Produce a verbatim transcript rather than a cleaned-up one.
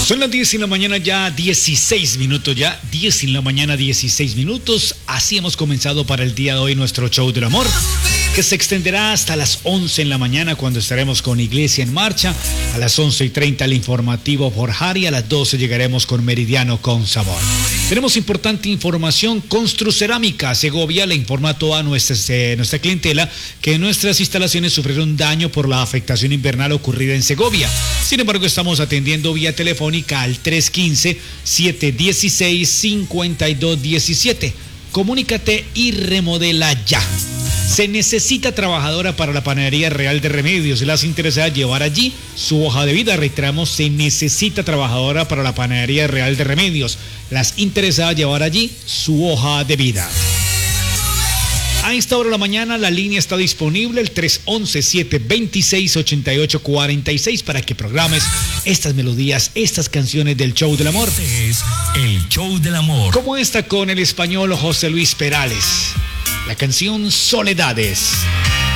Son las diez en la mañana ya, dieciséis minutos ya, diez en la mañana, dieciséis minutos. Así hemos comenzado para el día de hoy nuestro show del amor, que se extenderá hasta las once en la mañana cuando estaremos con Iglesia en Marcha. A las once y treinta el informativo por Harry. A las doce llegaremos con Meridiano con Sabor. Tenemos importante información. Construcerámica Segovia le informa a toda nuestra, eh, nuestra clientela que nuestras instalaciones sufrieron daño por la afectación invernal ocurrida en Segovia. Sin embargo, estamos atendiendo vía telefónica al tres uno cinco, siete uno seis, cinco dos uno siete. Comunícate y remodela ya. Se necesita trabajadora para la Panadería Real de Remedios. Las interesadas llevar allí su hoja de vida. Reiteramos, se necesita trabajadora para la Panadería Real de Remedios. Las interesadas llevar allí su hoja de vida. A esta hora de la mañana la línea está disponible, el tres once, siete veintiséis, ochenta y ocho cuarenta y seis, para que programes estas melodías, estas canciones del show del amor. Este es el show del amor. Como esta con el español José Luis Perales. La canción Soledades.